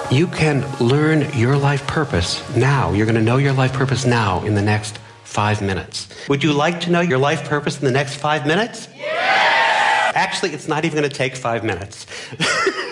You can learn your life purpose now. You're going to know your life purpose now in the next 5 minutes. Would you like to know your life purpose in the next 5 minutes? Yes! Actually, it's not even going to take 5 minutes.